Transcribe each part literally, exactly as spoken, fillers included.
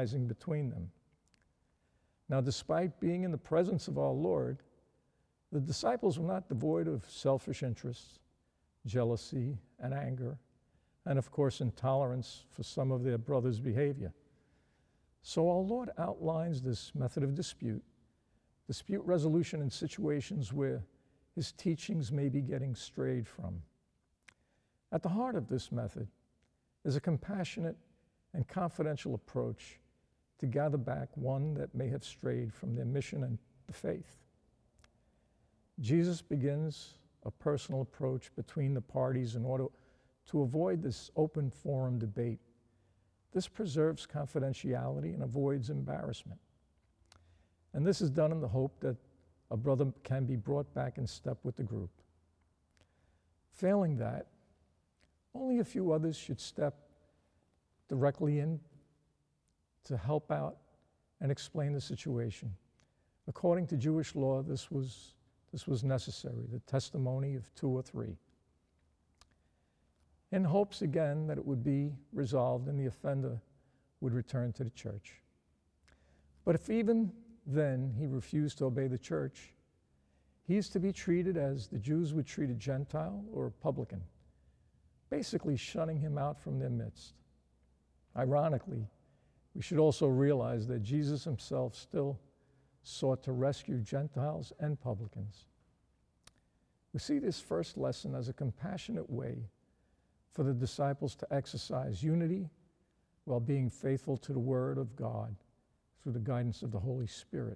arising between them. Now, despite being in the presence of our Lord, the disciples were not devoid of selfish interests, jealousy, and anger, and of course, intolerance for some of their brothers' behavior. So our Lord outlines this method of dispute, dispute resolution in situations where his teachings may be getting strayed from. At the heart of this method is a compassionate and confidential approach to gather back one that may have strayed from their mission and the faith. Jesus begins a personal approach between the parties in order to avoid this open forum debate. This preserves confidentiality and avoids embarrassment. And this is done in the hope that a brother can be brought back in step with the group. Failing that, only a few others should step directly in to help out and explain the situation. According to Jewish law, this was, this was necessary, the testimony of two or three, in hopes again that it would be resolved and the offender would return to the church. But if even then he refused to obey the church, he is to be treated as the Jews would treat a Gentile or a publican, basically shunning him out from their midst. Ironically, we should also realize that Jesus himself still sought to rescue Gentiles and publicans. We see this first lesson as a compassionate way for the disciples to exercise unity while being faithful to the Word of God through the guidance of the Holy Spirit.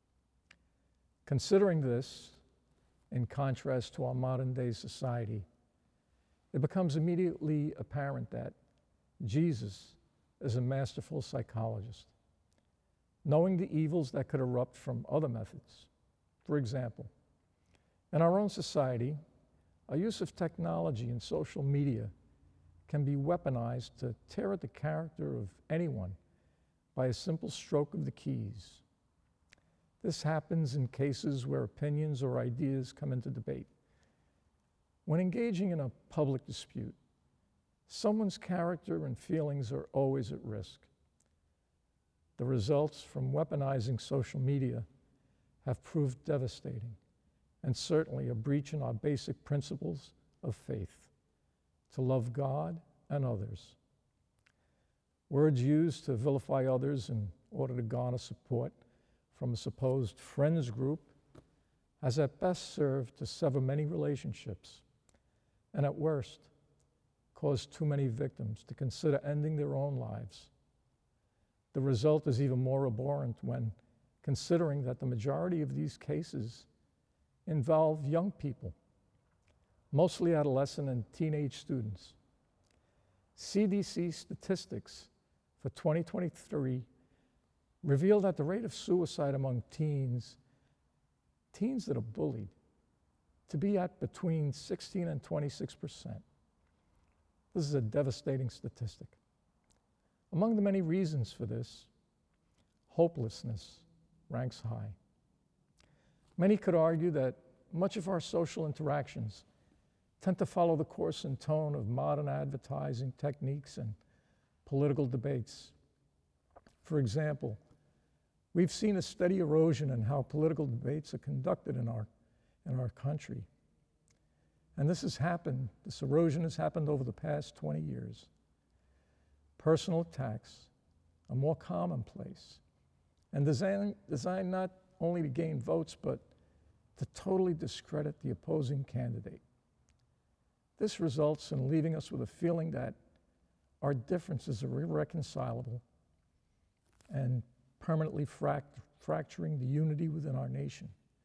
Considering this, in contrast to our modern-day society, it becomes immediately apparent that Jesus is a masterful psychologist, knowing the evils that could erupt from other methods. For example, in our own society, our use of technology and social media can be weaponized to tear at the character of anyone by a simple stroke of the keys. This happens in cases where opinions or ideas come into debate. When engaging in a public dispute, someone's character and feelings are always at risk. The results from weaponizing social media have proved devastating and certainly a breach in our basic principles of faith, to love God and others. Words used to vilify others in order to garner support from a supposed friends group has at best served to sever many relationships, and at worst, caused too many victims to consider ending their own lives. The result is even more abhorrent when considering that the majority of these cases involve young people, mostly adolescent and teenage students. C D C statistics for twenty twenty-three reveal that the rate of suicide among teens, teens that are bullied, to be at between sixteen and twenty-six percent. This is a devastating statistic. Among the many reasons for this, hopelessness ranks high. Many could argue that much of our social interactions tend to follow the course and tone of modern advertising techniques and political debates. For example, we've seen a steady erosion in how political debates are conducted in our, in our country. And this has happened, this erosion has happened over the past twenty years. Personal attacks are more commonplace and designed, designed not only to gain votes, but to totally discredit the opposing candidate. This results in leaving us with a feeling that our differences are irreconcilable and permanently fract- fracturing the unity within our nation.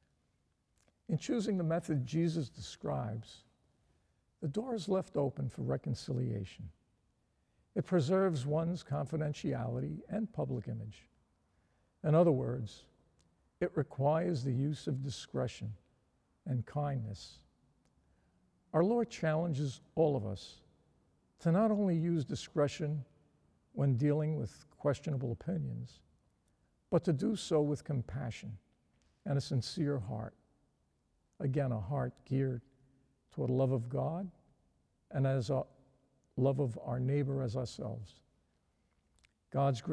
In choosing the method Jesus describes, the door is left open for reconciliation. It preserves one's confidentiality and public image. In other words, it requires the use of discretion and kindness. Our Lord challenges all of us to not only use discretion when dealing with questionable opinions, but to do so with compassion and a sincere heart. Again, a heart geared toward love of God and as a love of our neighbor as ourselves. God's grace